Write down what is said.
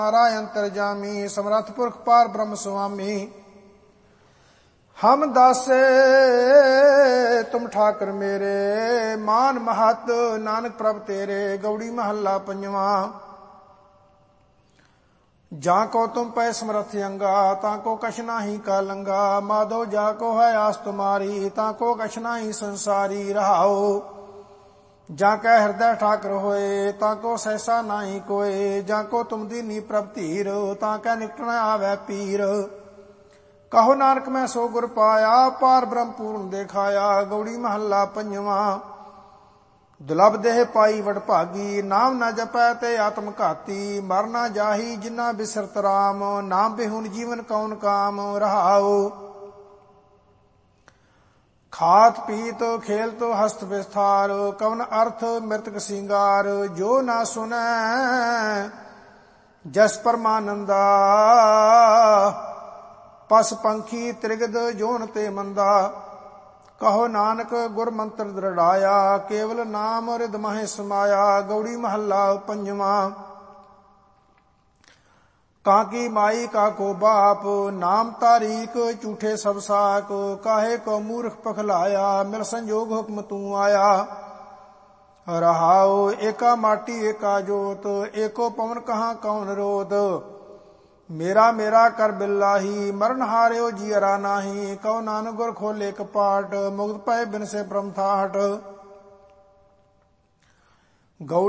महाराज अंतरजामी समरथ पुरख पार ब्रह्म स्वामी। हम दासे तुम ठाकर मेरे, मान महत नानक प्रभ तेरे। गौड़ी महला पंजवा। जाको तुम पै समरथ अंगा, ताको कछ नाही का लंगा। माधो जाको है आस तुम्हारी, ताको कछ नाही संसारी। रहाओ जाकै हृदय ठाकर होए, ताको सहसा नाही कोय। जाको तुम दीनी प्रभ धीर, ताकै निकट न आवे पीर। कहो नानक मैं सो गुर पाया, पार ब्रह्म पूर्ण देखाया। गौड़ी महला पंजवा। दुलभ देह पाई वड भागी, नाम न जपै ते आत्म घाती। मर न जाही जिन्ना बिसरत राम, नाम बिहुन जीवन कौन काम। रहाओ खात पीत खेल तो हस्त विस्तार, कवन अर्थ मृतक सिंगार। जो ना सुनै जस परमानंदा, पस पंखी त्रिगद जोन ते मंदा। कहो नानक गुर मंत्र दृढ़ाया, केवल नाम रिद माहि समाया। गौड़ी महला पंजवा। काकी माई काको बाप, नाम तारीक झूठे सब साक। काहे को मूर्ख पखलाया, मिल संजोग हुक्म तू आया। रहाओ एका माटी एका जोत, एको पवन कहाँ कौन रोत। मेरा मेरा कर बिल्लाही, मरण हार्यो जियरा नाही। कहो नानक गुर खोले कपाट, मुक्त पै बिन से ब्रह्म ठाट।